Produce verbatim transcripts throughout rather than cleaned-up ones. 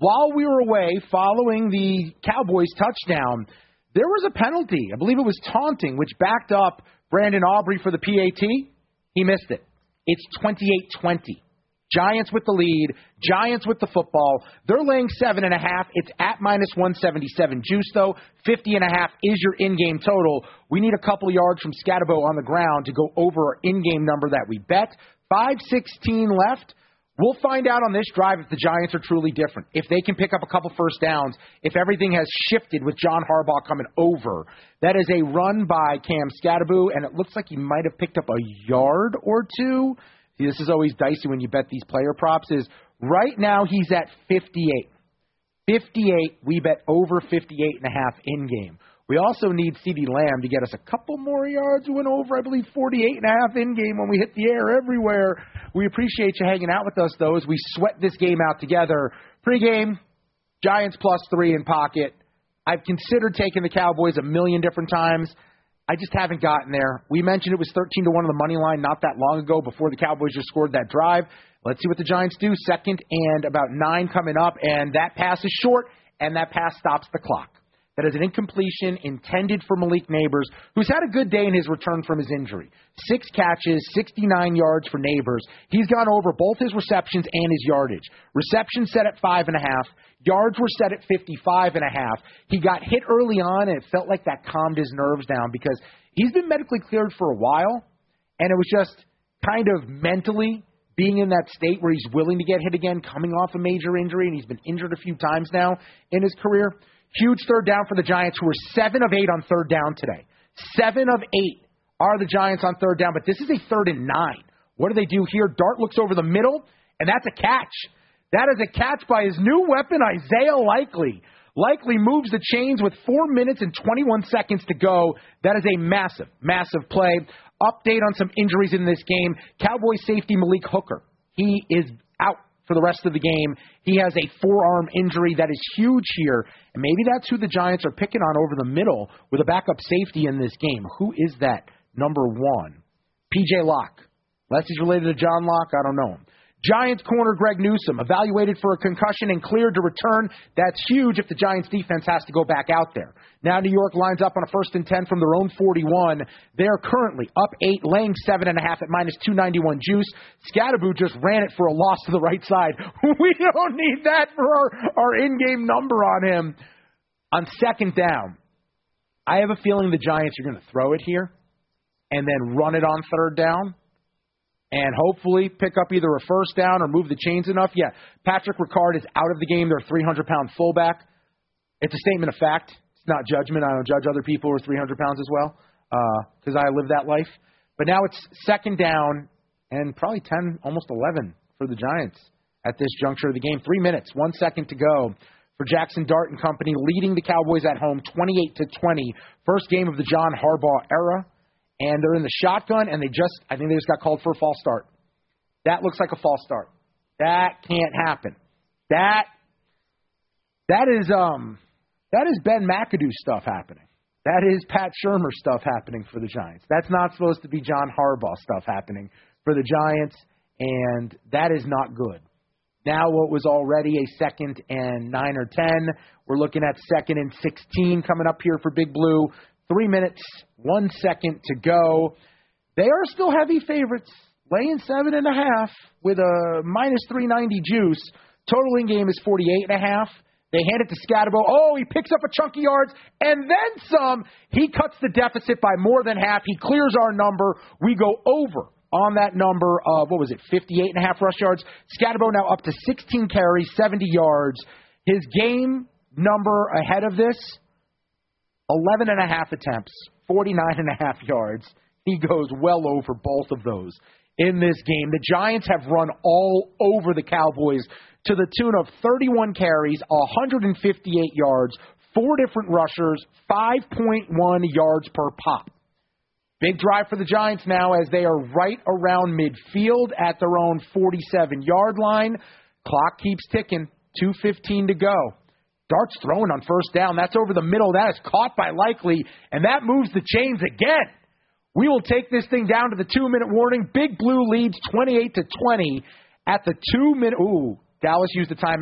while we were away following the Cowboys touchdown, there was a penalty. I believe it was taunting, which backed up Brandon Aubrey for the P A T. He missed it. It's twenty-eight twenty. Giants with the lead. Giants with the football. They're laying seven and a half. It's at minus one seventy-seven juice, though. fifty and a half is your in-game total. We need a couple yards from Scatabo on the ground to go over our in-game number that we bet. five sixteen left. We'll find out on this drive if the Giants are truly different, if they can pick up a couple first downs, if everything has shifted with John Harbaugh coming over. That is a run by Cam Scatabo, and it looks like he might have picked up a yard or two. See, this is always dicey when you bet these player props. Is right now he's at fifty-eight. fifty-eight, we bet over fifty-eight and a half in-game. We also need CeeDee Lamb to get us a couple more yards. We went over, I believe, forty-eight and a half in-game when we hit the air everywhere. We appreciate you hanging out with us, though, as we sweat this game out together. Pre-game, Giants plus three in pocket. I've considered taking the Cowboys a million different times. I just haven't gotten there. We mentioned it was thirteen to one on the money line not that long ago before the Cowboys just scored that drive. Let's see what the Giants do. Second and about nine coming up, and that pass is short, and that pass stops the clock. That is an incompletion intended for Malik Neighbors, who's had a good day in his return from his injury. Six catches, sixty-nine yards for Neighbors. He's gone over both his receptions and his yardage. Receptions set at five and a half. Yards were set at fifty-five and a half. He got hit early on, and it felt like that calmed his nerves down because he's been medically cleared for a while, and it was just kind of mentally being in that state where he's willing to get hit again, coming off a major injury, and he's been injured a few times now in his career. Huge third down for the Giants, who were seven of eight on third down today. Seven of eight are the Giants on third down, but this is a third and nine. What do they do here? Dart looks over the middle, and that's a catch. That is a catch by his new weapon, Isaiah Likely. Likely moves the chains with four minutes and twenty-one seconds to go. That is a massive, massive play. Update on some injuries in this game. Cowboys safety Malik Hooker. He is out for the rest of the game. He has a forearm injury that is huge here. And maybe that's who the Giants are picking on over the middle with a backup safety in this game. Who is that number one? P J Locke. Unless he's related to John Locke, I don't know him. Giants corner Greg Newsome, evaluated for a concussion and cleared to return. That's huge if the Giants defense has to go back out there. Now New York lines up on a first and ten from their own forty-one. They're currently up eight, laying seven and a half at minus two ninety-one juice. Scatabo just ran it for a loss to the right side. We don't need that for our, our in-game number on him. On second down, I have a feeling the Giants are going to throw it here and then run it on third down, and hopefully pick up either a first down or move the chains enough. Yeah, Patrick Ricard is out of the game. They're a three hundred pound fullback. It's a statement of fact. It's not judgment. I don't judge other people who are three hundred pounds as well because uh, I live that life. But now it's second down and probably ten, almost eleven for the Giants at this juncture of the game. Three minutes, one second to go for Jackson Dart and company, leading the Cowboys at home twenty-eight to twenty. First game of the John Harbaugh era. And they're in the shotgun, and they just, I think they just got called for a false start. That looks like a false start. That can't happen. That, that is, um, that is Ben McAdoo stuff happening. That is Pat Shurmur stuff happening for the Giants. That's not supposed to be John Harbaugh stuff happening for the Giants, and that is not good. Now what was already a second and nine or ten, we're looking at second and sixteen coming up here for Big Blue. Three minutes, one second to go. They are still heavy favorites, laying seven and a half with a minus three ninety juice. Total in game is forty-eight and a half. They hand it to Scatabo. Oh, he picks up a chunk of yards and then some. He cuts the deficit by more than half. He clears our number. We go over on that number of, what was it, fifty-eight and a half rush yards. Scatabo now up to sixteen carries, seventy yards. His game number ahead of this, eleven and a half attempts, forty-nine and a half yards. He goes well over both of those in this game. The Giants have run all over the Cowboys to the tune of thirty-one carries, one hundred fifty-eight yards, four different rushers, five point one yards per pop. Big drive for the Giants now as they are right around midfield at their own forty-seven-yard line. Clock keeps ticking, two fifteen to go. Dart's throwing on first down. That's over the middle. That is caught by Likely, and that moves the chains again. We will take this thing down to the two-minute warning. Big Blue leads twenty-eight to twenty at the two-minute. Ooh, Dallas used a timeout.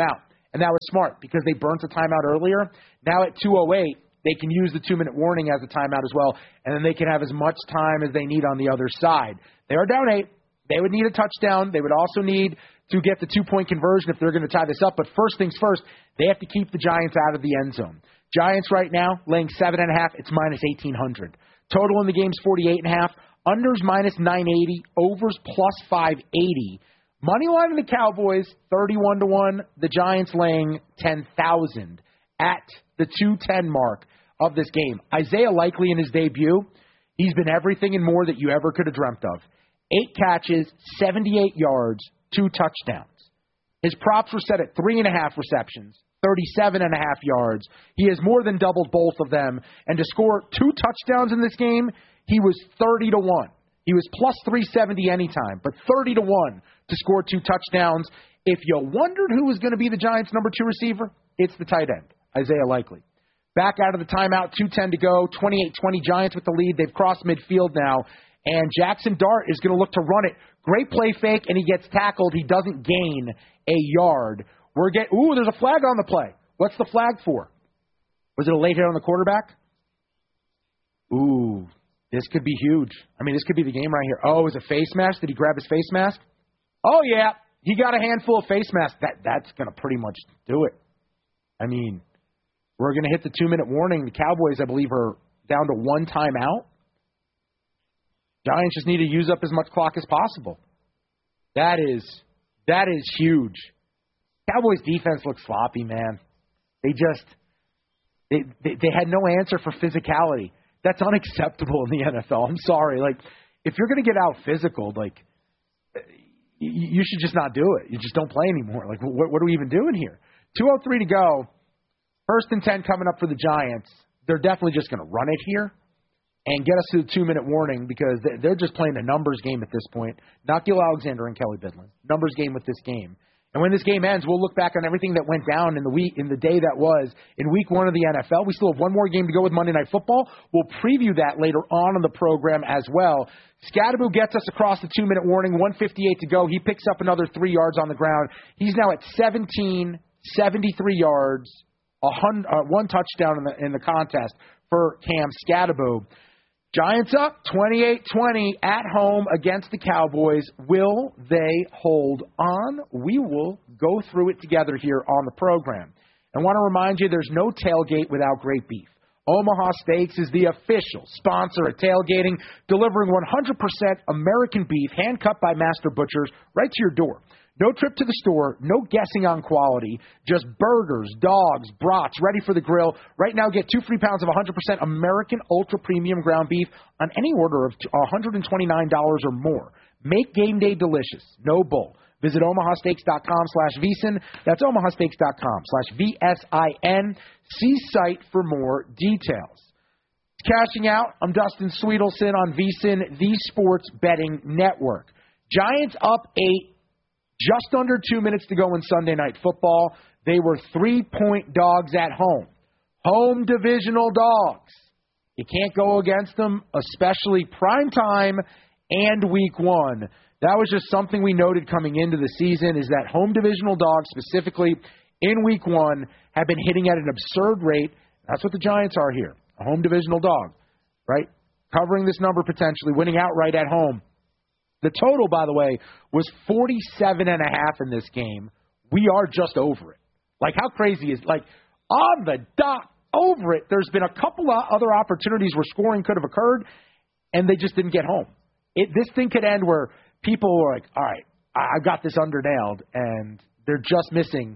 And that was smart because they burnt the timeout earlier. Now at two oh eight, they can use the two-minute warning as a timeout as well, and then they can have as much time as they need on the other side. They are down eight. They would need a touchdown. They would also need to get the two-point conversion if they're going to tie this up. But first things first, they have to keep the Giants out of the end zone. Giants right now laying seven and a half. It's minus eighteen hundred. Total in the game's forty-eight and a half. Unders minus nine eighty. Overs plus five eighty. Money line of the Cowboys thirty-one to one. The Giants laying ten thousand at the two ten mark of this game. Isaiah Likely in his debut, he's been everything and more that you ever could have dreamt of. Eight catches, seventy-eight yards, two touchdowns. His props were set at three and a half receptions, thirty-seven and a half yards. He has more than doubled both of them. And to score two touchdowns in this game, he was thirty to one. He was plus three seventy anytime, but thirty to one to score two touchdowns. If you wondered who was going to be the Giants' number two receiver, it's the tight end, Isaiah Likely. Back out of the timeout, two ten to go, twenty-eight twenty Giants with the lead. They've crossed midfield now, and Jackson Dart is going to look to run it. Great play fake, and he gets tackled. He doesn't gain a yard. We're getting, ooh, there's a flag on the play. What's the flag for? Was it a late hit on the quarterback? Ooh, this could be huge. I mean, this could be the game right here. Oh, is it a face mask? Did he grab his face mask? Oh, yeah. He got a handful of face masks. That, that's going to pretty much do it. I mean, we're going to hit the two-minute warning. The Cowboys, I believe, are down to one timeout. Giants just need to use up as much clock as possible. That is that is huge. Cowboys defense looks sloppy, man. They just they, they they had no answer for physicality. That's unacceptable in the N F L. I'm sorry. Like, if you're going to get out physical, like, you, you should just not do it. You just don't play anymore. Like, what, what are we even doing here? two oh three to go. First and ten coming up for the Giants. They're definitely just going to run it here and get us to the two-minute warning because they're just playing a numbers game at this point. Not Gil Alexander and Kelly Bidlin. Numbers game with this game. And when this game ends, we'll look back on everything that went down in the week, in the day that was in week one of the N F L. We still have one more game to go with Monday Night Football. We'll preview that later on in the program as well. Scadaboo gets us across the two-minute warning, one fifty-eight to go. He picks up another three yards on the ground. He's now at seventeen, seventy-three yards, a hundred, uh, one touchdown in the in the contest for Cam Scadaboo. Giants up twenty-eight twenty at home against the Cowboys. Will they hold on? We will go through it together here on the program. I want to remind you there's no tailgate without great beef. Omaha Steaks is the official sponsor of tailgating, delivering one hundred percent American beef hand-cut by master butchers right to your door. No trip to the store, no guessing on quality, just burgers, dogs, brats, ready for the grill. Right now, get two free pounds of one hundred percent American Ultra Premium ground beef on any order of one hundred twenty-nine dollars or more. Make game day delicious. No bull. Visit omaha steaks dot com slash vsin. That's omaha steaks dot com slash V S I N. See site for more details. Cashing out, I'm Dustin Sweetelson on VSiN, the Sports Betting Network. Giants up eight. Just under two minutes to go in Sunday Night Football. They were three-point dogs at home. Home divisional dogs. You can't go against them, especially prime time and week one. That was just something we noted coming into the season, is that home divisional dogs, specifically in week one, have been hitting at an absurd rate. That's what the Giants are here, a home divisional dog, right? Covering this number potentially, winning outright at home. The total, by the way, was forty-seven and a half in this game. We are just over it. Like, how crazy is, like, on the dot, over it. There's been a couple of other opportunities where scoring could have occurred, and they just didn't get home. It, this thing could end where people were like, all right, I got this under nailed, and they're just missing.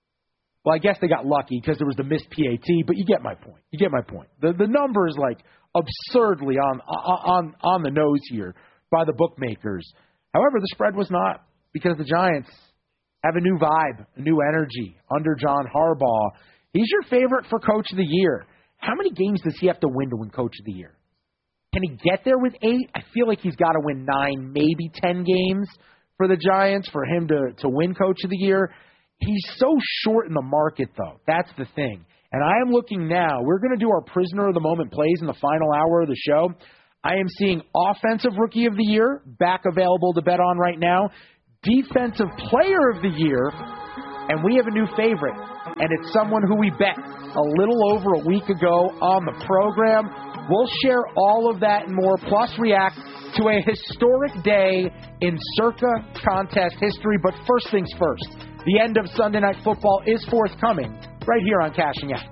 Well, I guess they got lucky because there was the missed P A T, but you get my point. You get my point. The the number is, like, absurdly on on on the nose here by the bookmakers. However, the spread was not, because the Giants have a new vibe, a new energy under John Harbaugh. He's your favorite for Coach of the Year. How many games does he have to win to win Coach of the Year? Can he get there with eight? I feel like he's got to win nine, maybe ten games for the Giants for him to, to win Coach of the Year. He's so short in the market, though. That's the thing. And I am looking now. We're going to do our Prisoner of the Moment plays in the final hour of the show. I am seeing Offensive Rookie of the Year back available to bet on right now. Defensive Player of the Year And we have a new favorite, and it's someone who we bet a little over a week ago on the program. We'll share all of that and more, plus react to a historic day in Circa contest history. But first things first, the end of Sunday Night Football is forthcoming right here on Cashing Out.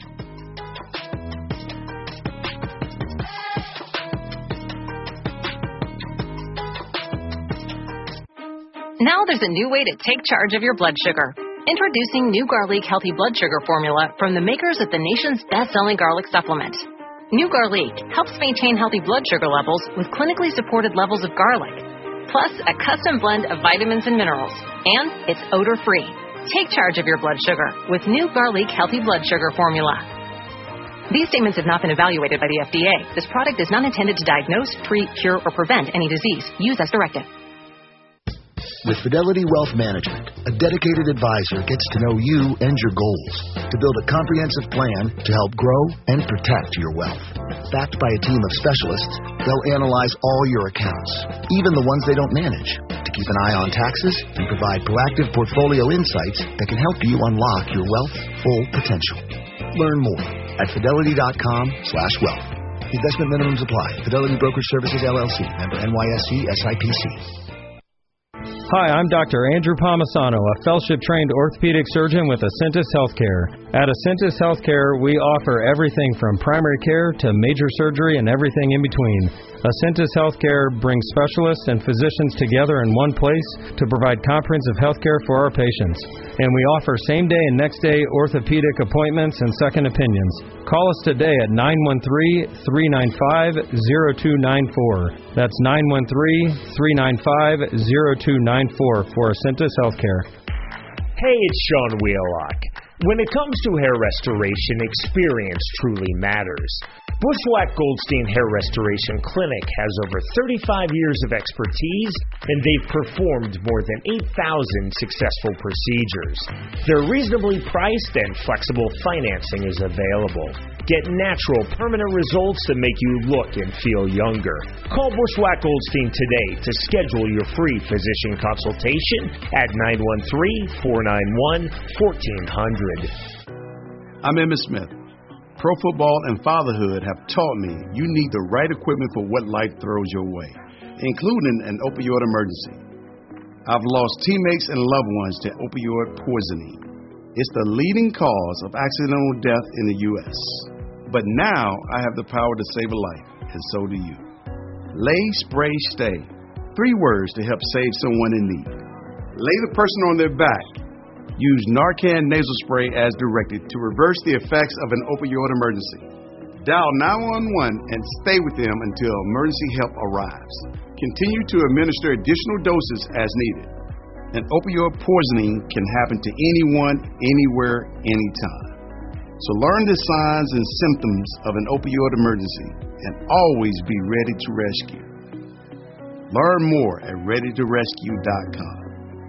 Now there's a new way to take charge of your blood sugar. Introducing New Garlic Healthy Blood Sugar Formula from the makers of the nation's best-selling garlic supplement. New Garlic helps maintain healthy blood sugar levels with clinically supported levels of garlic, plus a custom blend of vitamins and minerals. And it's odor-free. Take charge of your blood sugar with New Garlic Healthy Blood Sugar Formula. These statements have not been evaluated by the F D A. This product is not intended to diagnose, treat, cure, or prevent any disease. Use as directed. With Fidelity Wealth Management, a dedicated advisor gets to know you and your goals to build a comprehensive plan to help grow and protect your wealth. Backed by a team of specialists, they'll analyze all your accounts, even the ones they don't manage, to keep an eye on taxes and provide proactive portfolio insights that can help you unlock your wealth's full potential. Learn more at fidelity.com slash wealth. Investment minimums apply. Fidelity Brokerage Services, L L C. Member N Y S E, S I P C. Hi, I'm Doctor Andrew Palmisano, a fellowship-trained orthopedic surgeon with Ascentus Healthcare. At Ascentus Healthcare, we offer everything from primary care to major surgery and everything in between. Ascentus Healthcare brings specialists and physicians together in one place to provide comprehensive health care for our patients. And we offer same-day and next-day orthopedic appointments and second opinions. Call us today at nine one three, three nine five, zero two nine four. That's nine one three, three nine five, zero two nine four for Ascentus Healthcare. Hey, it's Sean Wheelock. When it comes to hair restoration, experience truly matters. Bushwhack Goldstein Hair Restoration Clinic has over thirty-five years of expertise, and they've performed more than eight thousand successful procedures. They're reasonably priced and flexible financing is available. Get natural, permanent results that make you look and feel younger. Call Bushwhack Goldstein today to schedule your free physician consultation at nine one three, four nine one, one four zero zero. I'm Emmitt Smith. Pro football and fatherhood have taught me you need the right equipment for what life throws your way, including an opioid emergency. I've lost teammates and loved ones to opioid poisoning. It's the leading cause of accidental death in the U S But now I have the power to save a life, and so do you. Lay, spray, stay. Three words to help save someone in need. Lay the person on their back. Use Narcan nasal spray as directed to reverse the effects of an opioid emergency. Dial nine one one and stay with them until emergency help arrives. Continue to administer additional doses as needed. An opioid poisoning can happen to anyone, anywhere, anytime. So learn the signs and symptoms of an opioid emergency and always be ready to rescue. Learn more at ready to rescue dot com.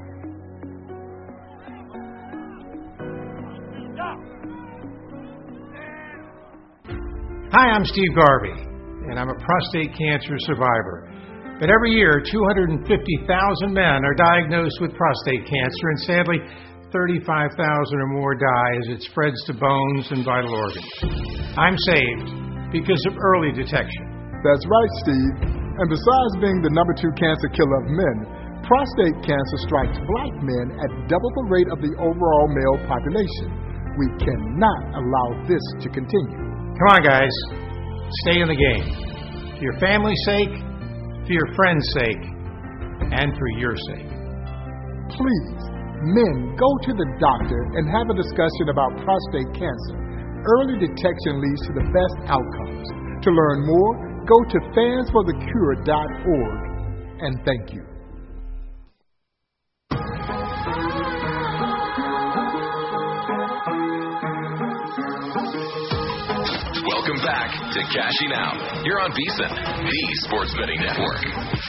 Hi, I'm Steve Garvey, and I'm a prostate cancer survivor. But every year, two hundred fifty thousand men are diagnosed with prostate cancer, and sadly, thirty-five thousand or more die as it spreads to bones and vital organs. I'm saved because of early detection. That's right, Steve. And besides being the number two cancer killer of men, prostate cancer strikes black men at double the rate of the overall male population. We cannot allow this to continue. Come on, guys. Stay in the game. For your family's sake, for your friends' sake, and for your sake. Please, men, go to the doctor and have a discussion about prostate cancer. Early detection leads to the best outcomes. To learn more, go to fans for the cure dot org. And thank you. Welcome back to Cashing Out here on VSiN, the Sports Betting Network.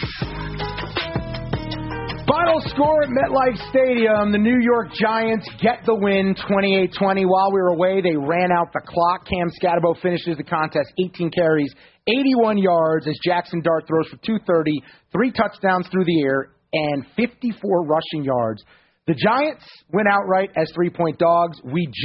Final score at MetLife Stadium. The New York Giants get the win, twenty-eight twenty. While we were away, they ran out the clock. Cam Scatterbo finishes the contest, eighteen carries, eighty-one yards, as Jackson Dart throws for two thirty, three touchdowns through the air, and fifty-four rushing yards. The Giants win outright as three-point dogs. We